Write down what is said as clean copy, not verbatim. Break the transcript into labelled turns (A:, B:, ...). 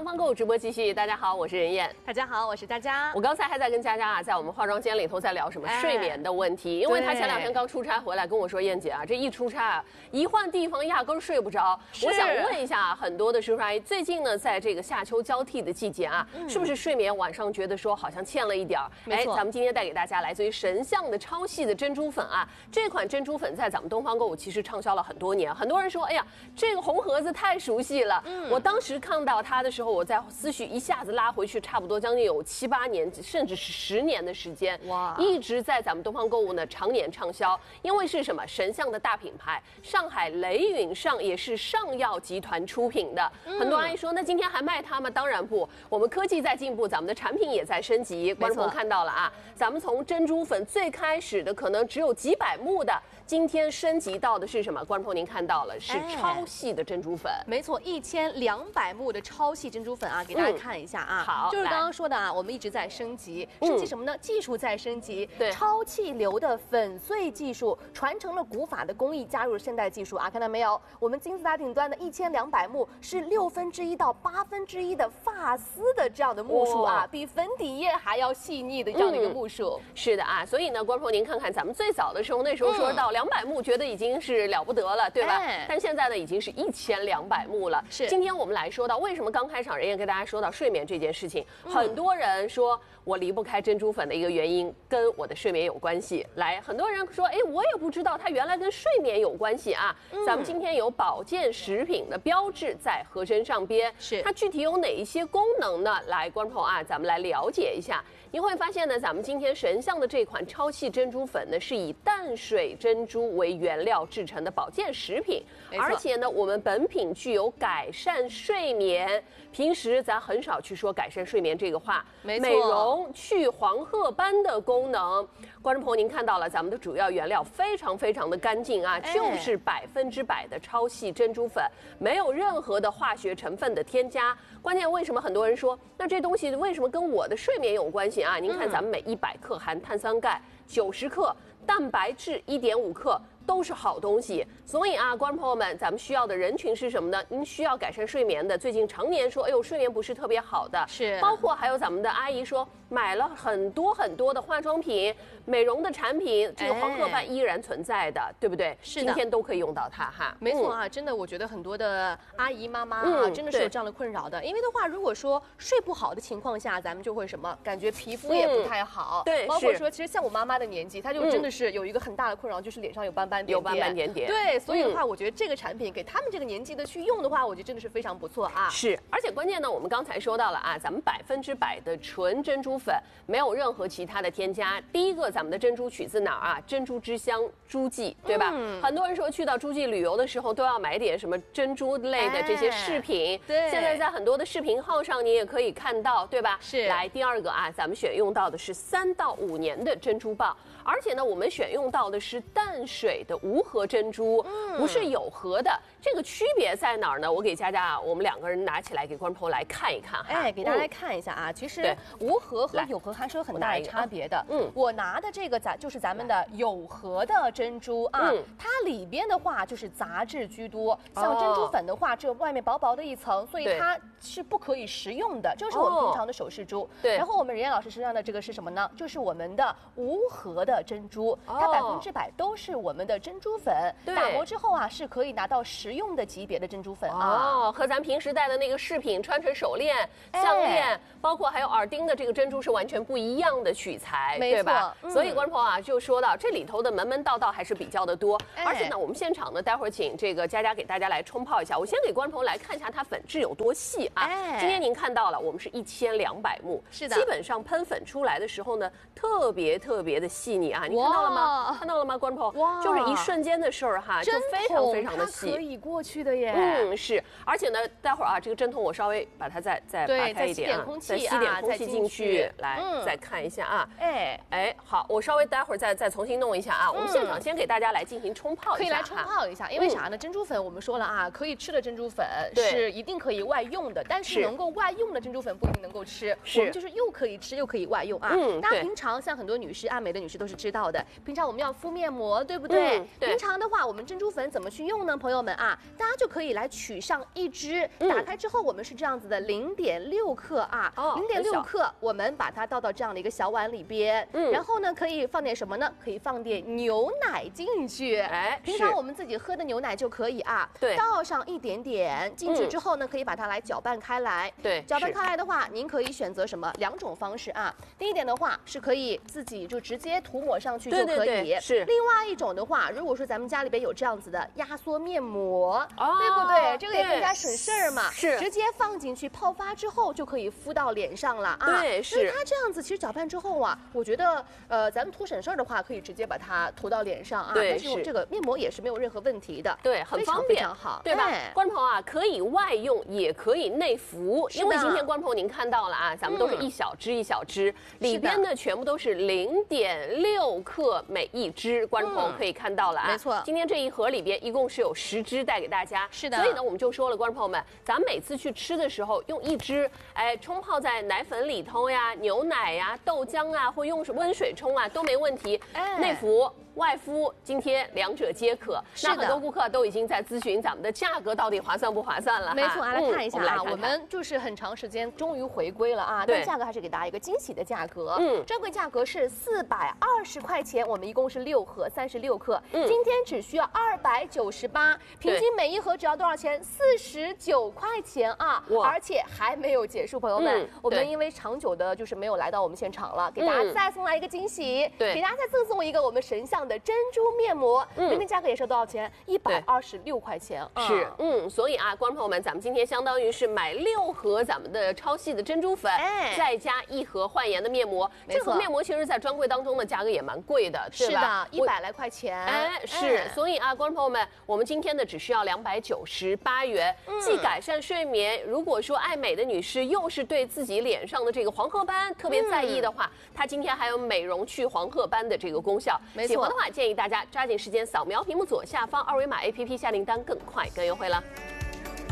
A: 东方购物直播继续，大家好，我是任燕。
B: 大家好，我是佳佳。
A: 我刚才还在跟佳佳啊，在我们化妆间里头在聊什么睡眠的问题，因为她前2天刚出差回来跟我说，燕姐啊，这一出差啊，一换地方压根睡不着。我想问一下很多的叔叔阿姨，最近呢，在这个夏秋交替的季节啊，是不是睡眠晚上觉得说好像欠了一点儿？哎，咱们今天带给大家来自于神象的超细的珍珠粉啊，这款珍珠粉在咱们东方购物其实畅销了很多年，很多人说，哎呀，这个红盒子太熟悉了。我当时看到它的时候，我在思绪一下子拉回去，差不多将近有7、8年，甚至是10年的时间，哇，一直在咱们东方购物呢常年畅销。因为是什么？神象的大品牌，上海雷允上也是上药集团出品的。很多阿姨说，那今天还卖它吗？当然不，我们科技在进步，咱们的产品也在升级。观众朋友看到了啊，咱们从珍珠粉最开始的可能只有几百目的，今天升级到的是什么？观众朋友您看到了，是超细的珍珠粉。
B: 没错，1200目的超细珍珠粉啊，给大家看一下啊。
A: 好，
B: 就是刚刚说的啊，我们一直在升级，升级什么呢？技术在升级，对，超气流的粉碎技术传承了古法的工艺，加入了现代技术啊，看到没有？我们金字塔顶端的1200目是1/6到1/8的发丝的这样的目数啊，比粉底液还要细腻的这样的一个目数。
A: 是的啊，所以呢，观众您看看，咱们最早的时候，那时候说到200目，觉得已经是了不得了，对吧？但现在呢，已经是1200目了。是，今天我们来说到为什么刚开场人也跟大家说到睡眠这件事情，很多人说我离不开珍珠粉的一个原因跟我的睡眠有关系。来，很多人说，哎，我也不知道它原来跟睡眠有关系啊。咱们今天有保健食品的标志在盒身上边，是它具体有哪一些功能呢？来，观众啊，咱们来了解一下。您会发现呢，咱们今天神象的这款超细珍珠粉呢，是以淡水珍珠为原料制成的保健食品，而且呢，我们本品具有改善睡眠。平时咱很少去说改善睡眠这个话，美容去黄褐斑的功能。观众朋友，您看到了，咱们的主要原料非常的干净啊，就是100%的超细珍珠粉，没有任何的化学成分的添加。关键为什么很多人说，那这东西为什么跟我的睡眠有关系啊？您看咱们每100克含碳酸钙90克，蛋白质1.5克。都是好东西，所以啊，观众朋友们，咱们需要的人群是什么呢？您需要改善睡眠的，最近常年说，哎呦，睡眠不是特别好的，是，包括还有咱们的阿姨说，买了很多的化妆品、美容的产品，这个黄褐斑依然存在的，对不对？是的，今天都可以用到它哈。
B: 没错啊，真的，我觉得很多的阿姨妈妈啊，真的是有这样的困扰的。因为的话，如果说睡不好的情况下，咱们就会什么，感觉皮肤也不太好，对，包括说，其实像我妈妈的年纪，她就真的是有一个很大的困扰，就是脸上有斑斑点点。对，所以的话，我觉得这个产品给他们这个年纪的去用的话，我觉得真的是非常不错啊。
A: 是，而且关键呢，我们刚才说到了啊，咱们100%的纯珍珠粉，没有任何其他的添加。第一个，咱们的珍珠取自哪儿啊？珍珠之乡诸暨，对吧？很多人说去到诸暨旅游的时候，都要买点什么珍珠类的这些饰品。对，现在在很多的视频号上，你也可以看到，对吧？是。来，第二个啊，咱们选用到的是3到5年的珍珠棒，而且呢，我们选用到的是淡水的无核珍珠，不是有核的。这个区别在哪儿呢？我给佳佳啊，我们2个人拿起来给观众朋友来看一看哈。
B: 哎，给大家来看一下啊，其实无核和有核还是有很大的差别的。我拿的这个就是咱们的有核的珍珠啊，它里边的话就是杂质居多，像珍珠粉的话，这外面薄薄的一层，所以它是不可以食用的。这是我们平常的首饰珠。对。然后我们任燕老师身上的这个是什么呢？就是我们的无核的珍珠，它100%都是我们的珍珠粉，打磨之后啊，是可以拿到食用的级别的珍珠粉啊。
A: 和咱平时戴的那个饰品、穿成手链、项链，包括还有耳钉的这个珍珠是完全不一样的取材，对吧？所以观众朋友啊，就说到这里头的门道还是比较的多。而且呢，我们现场呢，待会儿请这个佳佳给大家来冲泡一下。我先给观众朋友来看一下它粉质有多细啊。今天您看到了，我们是1200目，是的，基本上喷粉出来的时候呢，特别的细腻啊。你看到了吗？看到了吗，观众朋友？就是一瞬间的事儿哈，就非常的细，
B: 可以过去的耶。
A: 是，而且呢，待会儿啊，这个针筒我稍微把它再拔开一点啊，再吸点空气进去，来再看一下啊。哎，好，我稍微待会儿再重新弄一下啊。我们现场先给大家来进行冲泡一下，
B: 可以来冲泡一下，因为啥呢？珍珠粉我们说了啊，可以吃的珍珠粉是一定可以外用的，但是能够外用的珍珠粉不一定能够吃。我们就是又可以吃又可以外用啊。大家平常像很多女士，爱美的女士都是是知道的。平常我们要敷面膜，对不对？对。平常的话，我们珍珠粉怎么去用呢？朋友们啊，大家就可以来取上一支，打开之后我们是这样子的，0.6克啊，0.6克，我们把它倒到这样的一个小碗里边，然后呢，可以放点什么呢？可以放点牛奶进去，哎，平常我们自己喝的牛奶就可以啊，对，倒上一点点进去之后呢，可以把它来搅拌开来，对，搅拌开来的话，您可以选择什么2种方式啊？第一点的话是可以自己就直接涂抹上去就可以，是。另外一种的话，如果说咱们家里边有这样子的压缩面膜，对不对？这个也更加省事儿嘛，是，直接放进去泡发之后就可以敷到脸上了啊。对，是。它这样子其实搅拌之后啊，我觉得咱们图省事儿的话，可以直接把它涂到脸上啊。对，但是这个面膜也是没有任何问题的，对，很方便，非常好，对吧？观众朋友啊，可以外用，也可以内服，因为今天观众朋友您看到了啊，咱们都是一小支一小支，里边呢全部都是0.6克每一支，观众朋友可以看到了啊，没错。今天这一盒里边一共是有10支带给大家，是的。所以呢，我们就说了，观众朋友们，咱每次去吃的时候用一支，哎，冲泡在奶粉里头呀、牛奶呀、豆浆啊，或用温水冲啊都没问题，内服。外敷今天2者皆可，那很多顾客都已经在咨询咱们的价格到底划算不划算了。没错，来看一下啊，我们就是很长时间终于回归了啊，但价格还是给大家一个惊喜的价格。专柜价格是420块钱，我们一共是6盒36克，今天只需要298，平均每一盒只要多少钱？49块钱啊，而且还没有结束，朋友们，我们因为长久的就是没有来到我们现场了，给大家再送来一个惊喜，对，给大家再赠送一个我们神象的珍珠面膜，明天价格也是多少钱？126块钱。是，所以啊，观众朋友们，咱们今天相当于是买6盒咱们的超细的珍珠粉，再加1盒焕颜的面膜。这盒面膜其实，在专柜当中的价格也蛮贵的，对吧？是的，100来块钱。哎，是，所以啊，观众朋友们，我们今天呢只需要298元，既改善睡眠。如果说爱美的女士又是对自己脸上的这个黄褐斑特别在意的话，它今天还有美容去黄褐斑的这个功效。没错。的话，建议大家抓紧时间扫描屏幕左下方2维码 APP 下订单，更快更优惠了。